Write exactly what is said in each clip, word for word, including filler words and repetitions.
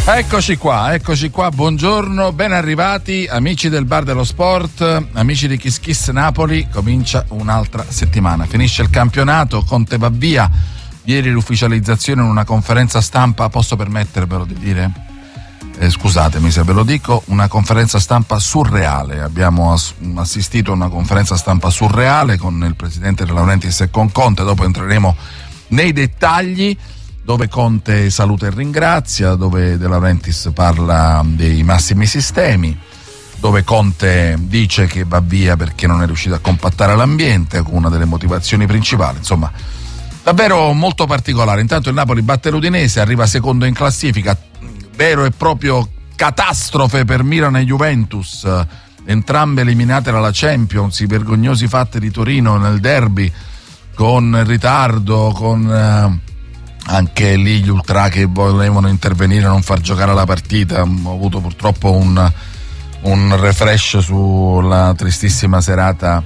Eccoci qua, eccoci qua, buongiorno, ben arrivati amici del Bar dello Sport, amici di Kiss Kiss Napoli. Comincia un'altra settimana, finisce il campionato, Conte va via, ieri l'ufficializzazione in una conferenza stampa, posso permettervelo di dire? Eh, scusatemi se ve lo dico, una conferenza stampa surreale. Abbiamo ass- assistito a una conferenza stampa surreale con il presidente De Laurentiis e con Conte, dopo entreremo nei dettagli, dove Conte saluta e ringrazia, dove De Laurentiis parla dei massimi sistemi, dove Conte dice che va via perché non è riuscito a compattare l'ambiente, con una delle motivazioni principali. Insomma, davvero molto particolare. Intanto il Napoli batte l'Udinese, arriva secondo in classifica, vero e proprio catastrofe per Milan e Juventus, entrambe eliminate dalla Champions, i vergognosi fatti di Torino nel derby, con ritardo, con eh, anche lì gli ultra che volevano intervenire e non far giocare la partita. Ho avuto purtroppo un, un refresh sulla tristissima serata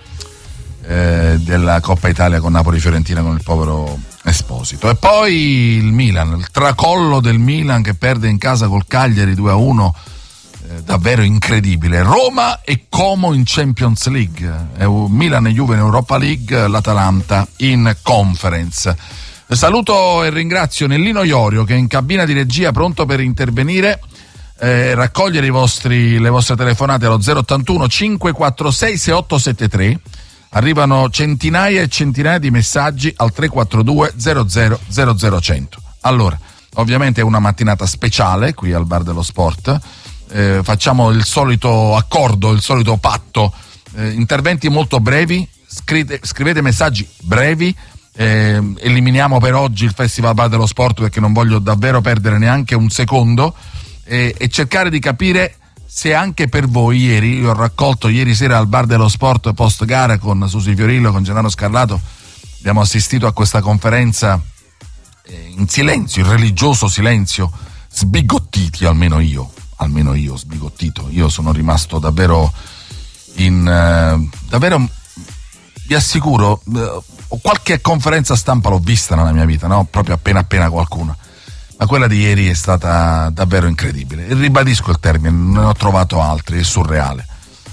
eh, della Coppa Italia con Napoli-Fiorentina, con il povero Esposito. E poi il Milan, il tracollo del Milan che perde in casa col Cagliari due a uno, eh, davvero incredibile. Roma e Como in Champions League, eh, Milan e Juve in Europa League, l'Atalanta in Conference. Saluto e ringrazio Nellino Iorio che è in cabina di regia, pronto per intervenire, eh, raccogliere i vostri, le vostre telefonate allo zero ottantuno cinquecentoquarantasei sessantotto settantatré. Arrivano centinaia e centinaia di messaggi al tre quattro due zero zero zero zero cento. Allora, ovviamente è una mattinata speciale qui al Bar dello Sport, eh, facciamo il solito accordo, il solito patto, eh, interventi molto brevi, scrivete, scrivete messaggi brevi. Eh, eliminiamo per oggi il Festival Bar dello Sport perché non voglio davvero perdere neanche un secondo, eh, e cercare di capire se anche per voi ieri, io ho raccolto ieri sera al Bar dello Sport post gara con Susi Fiorillo, con Gennaro Scarlato, abbiamo assistito a questa conferenza eh, in silenzio, in religioso silenzio, sbigottiti, almeno io, almeno io sbigottito, io sono rimasto davvero in eh, davvero, vi assicuro, eh, qualche conferenza stampa l'ho vista nella mia vita, no? Proprio appena appena qualcuna, ma quella di ieri è stata davvero incredibile, e ribadisco il termine, non ne ho trovato altri, è surreale.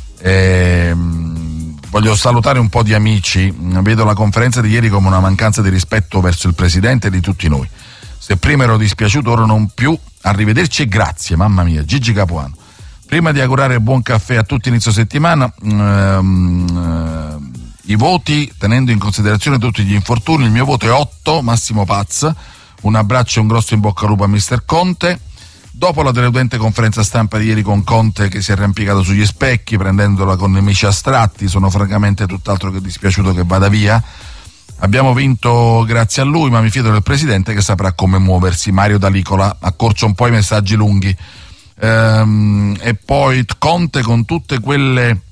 E, mh, voglio salutare un po' di amici, vedo la conferenza di ieri come una mancanza di rispetto verso il presidente e di tutti noi. Se prima ero dispiaciuto, ora non più. Arrivederci e grazie, mamma mia. Gigi Capuano. Prima di augurare buon caffè a tutti inizio settimana, ehm, i voti, tenendo in considerazione tutti gli infortuni, il mio voto è otto, Massimo Paz. Un abbraccio e un grosso in bocca al lupo a mister Conte. Dopo la deludente conferenza stampa di ieri con Conte che si è arrampicato sugli specchi prendendola con nemici astratti, sono francamente tutt'altro che dispiaciuto che vada via. Abbiamo vinto grazie a lui, ma mi fido del presidente che saprà come muoversi. Mario D'Alicola, accorcio un po' i messaggi lunghi. Ehm, e poi Conte, con tutte quelle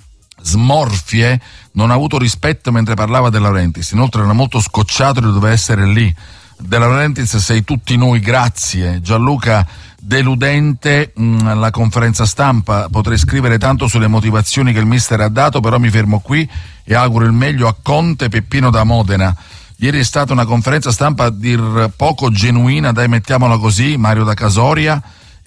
smorfie, non ha avuto rispetto mentre parlava De Laurentiis, inoltre era molto scocciato di dover essere lì. De Laurentiis, sei tutti noi, grazie. Gianluca, deludente mh, la conferenza stampa, potrei scrivere tanto sulle motivazioni che il mister ha dato, però mi fermo qui e auguro il meglio a Conte. Peppino da Modena, ieri è stata una conferenza stampa a dir poco genuina, dai, mettiamola così. Mario da Casoria,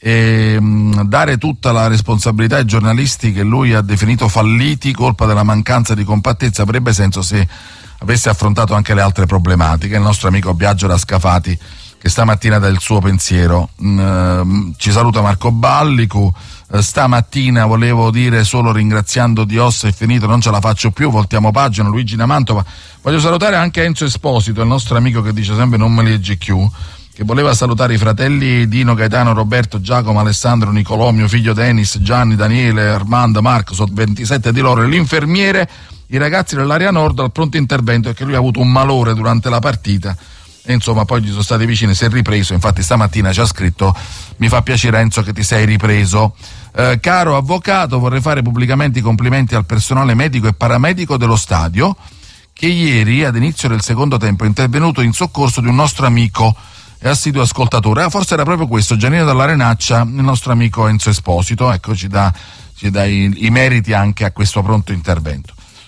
e mh, dare tutta la responsabilità ai giornalisti che lui ha definito falliti, colpa della mancanza di compattezza, avrebbe senso se avesse affrontato anche le altre problematiche. Il nostro amico Biagio da Scafati, che stamattina dà il suo pensiero. Mm, ci saluta Marco Ballicu. Eh, stamattina volevo dire solo ringraziando Dios, è finito, non ce la faccio più, voltiamo pagina. Luigi da Mantova. Voglio salutare anche Enzo Esposito, il nostro amico che dice sempre non me leggi più, che voleva salutare i fratelli Dino, Gaetano, Roberto, Giacomo, Alessandro, Nicolò, mio figlio Denis, Gianni, Daniele, Armando, Marco, sono ventisette di loro, e l'infermiere, i ragazzi dell'area nord al pronto intervento, perché lui ha avuto un malore durante la partita e insomma poi gli sono stati vicini, si è ripreso. Infatti stamattina ci ha scritto: mi fa piacere Enzo che ti sei ripreso. Eh, caro avvocato, vorrei fare pubblicamente i complimenti al personale medico e paramedico dello stadio che ieri ad inizio del secondo tempo è intervenuto in soccorso di un nostro amico e assiduo ascoltatore. Ah, forse era proprio questo, Giannino dall'Arenaccia, il nostro amico Enzo Esposito. Ecco, ci dà, ci dà i, i meriti anche a questo pronto intervento.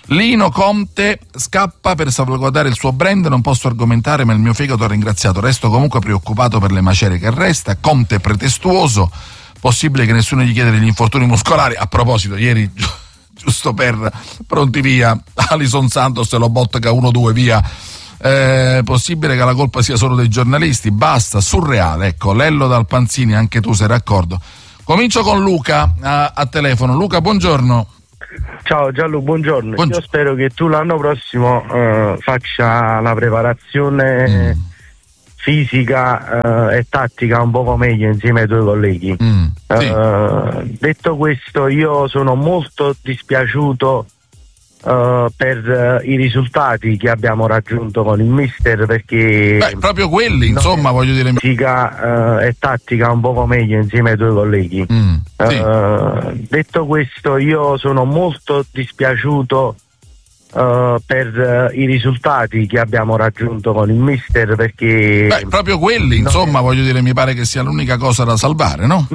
Lino Conte scappa per salvaguardare il suo brand, non posso argomentare ma il mio fegato ha ringraziato, resto comunque preoccupato per le macerie che resta. Conte pretestuoso, possibile che nessuno gli chieda degli infortuni muscolari. A proposito, ieri gi- giusto per pronti via Alison Santos se lo botta uno due via. Eh, possibile che la colpa sia solo dei giornalisti? Basta, surreale. Ecco, Lello dal Panzini, anche tu sei d'accordo. Comincio con Luca a, a telefono. Luca, buongiorno. Ciao Gianlu, buongiorno. buongiorno. Io spero che tu l'anno prossimo uh, faccia la preparazione mm. fisica uh, e tattica un poco meglio insieme ai tuoi colleghi. Mm. Sì. Uh, detto questo, io sono molto dispiaciuto Uh, per uh, i risultati che abbiamo raggiunto con il mister, perché Beh, proprio quelli insomma voglio dire fisica uh, e tattica un poco meglio insieme ai tuoi colleghi. mm, sì. uh, detto questo, io sono molto dispiaciuto Uh, per uh, i risultati che abbiamo raggiunto con il mister, perché Beh, proprio quelli insomma voglio dire mi pare che sia l'unica cosa da salvare, no?